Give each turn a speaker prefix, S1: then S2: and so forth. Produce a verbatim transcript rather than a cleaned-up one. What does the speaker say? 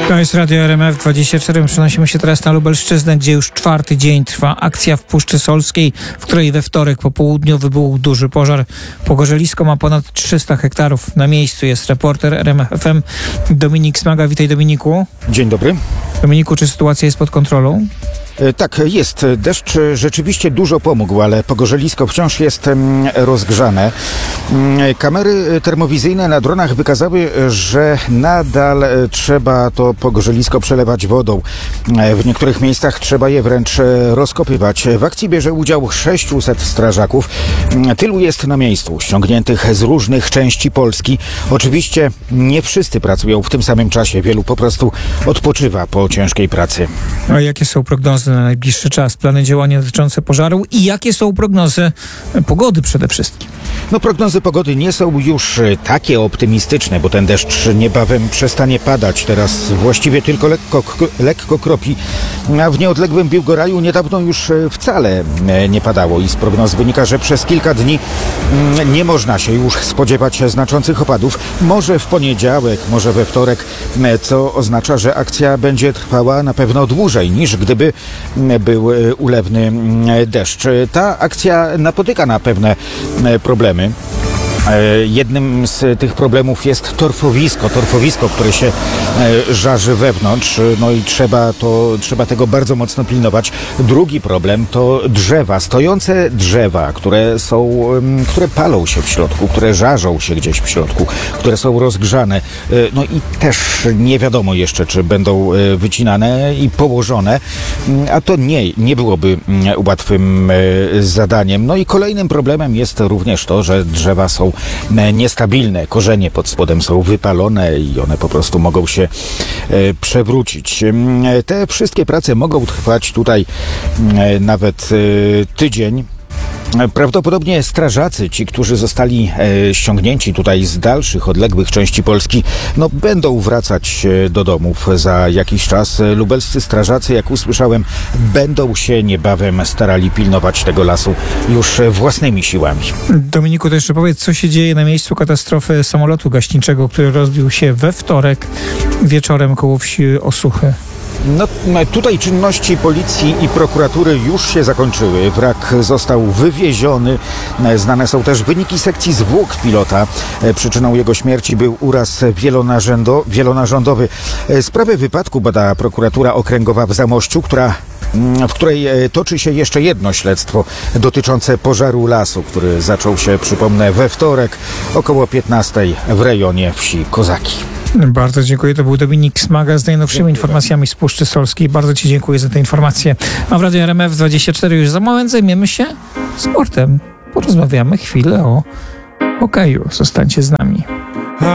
S1: To jest Radio R M F dwadzieścia cztery. Przenosimy się teraz na Lubelszczyznę, gdzie już czwarty dzień trwa akcja w Puszczy Solskiej, w której we wtorek po południu wybuchł duży pożar. Pogorzelisko ma ponad trzysta hektarów. Na miejscu jest reporter R M F F M Dominik Smaga. Witaj, Dominiku.
S2: Dzień dobry.
S1: Dominiku, czy sytuacja jest pod kontrolą?
S2: Tak, jest. Deszcz rzeczywiście dużo pomógł, ale pogorzelisko wciąż jest rozgrzane. Kamery termowizyjne na dronach wykazały, że nadal trzeba to pogorzelisko przelewać wodą. W niektórych miejscach trzeba je wręcz rozkopywać. W akcji bierze udział sześciuset strażaków. Tylu jest na miejscu, ściągniętych z różnych części Polski. Oczywiście nie wszyscy pracują w tym samym czasie. Wielu po prostu odpoczywa po ciężkiej pracy.
S1: A jakie są prognozy na najbliższy czas? Plany działania dotyczące pożaru i jakie są prognozy pogody przede wszystkim?
S2: No, prognozy pogody nie są już takie optymistyczne, bo ten deszcz niebawem przestanie padać. Teraz właściwie tylko lekko, lekko kropi, a w nieodległym Biłgoraju niedawno już wcale nie padało i z prognoz wynika, że przez kilka dni nie można się już spodziewać znaczących opadów. Może w poniedziałek, może we wtorek, co oznacza, że akcja będzie trwała na pewno dłużej niż gdyby był ulewny deszcz. Ta akcja napotyka na pewne problemy. Jednym z tych problemów jest torfowisko, torfowisko, które się żarzy wewnątrz, no i trzeba, to, trzeba tego bardzo mocno pilnować. Drugi problem to drzewa, stojące drzewa, które są, które palą się w środku, które żarzą się gdzieś w środku, które są rozgrzane. No i też nie wiadomo jeszcze, czy będą wycinane i położone, a to nie, nie byłoby łatwym zadaniem. No i kolejnym problemem jest również to, że drzewa są niestabilne, korzenie pod spodem są wypalone i one po prostu mogą się e, przewrócić. Te wszystkie prace mogą trwać tutaj e, nawet e, tydzień. Prawdopodobnie strażacy, ci, którzy zostali e, ściągnięci tutaj z dalszych, odległych części Polski, no będą wracać e, do domów za jakiś czas. Lubelscy strażacy, jak usłyszałem, będą się niebawem starali pilnować tego lasu już własnymi siłami.
S1: Dominiku, to jeszcze powiedz, co się dzieje na miejscu katastrofy samolotu gaśniczego, który rozbił się we wtorek wieczorem koło wsi Osuchy.
S2: No, tutaj czynności policji i prokuratury już się zakończyły. Wrak został wywieziony. Znane są też wyniki sekcji zwłok pilota. Przyczyną jego śmierci był uraz wielonarządowy. Sprawę wypadku bada prokuratura okręgowa w Zamościu, która w której toczy się jeszcze jedno śledztwo dotyczące pożaru lasu, który zaczął się, przypomnę, we wtorek około piętnastej w rejonie wsi Kozaki.
S1: Bardzo dziękuję. To był Dominik Smaga z najnowszymi informacjami z Puszczy Solskiej. Bardzo Ci dziękuję za te informacje. A w Radio R M F dwadzieścia cztery już za moment zajmiemy się sportem. Porozmawiamy chwilę o hokeju. Zostańcie z nami.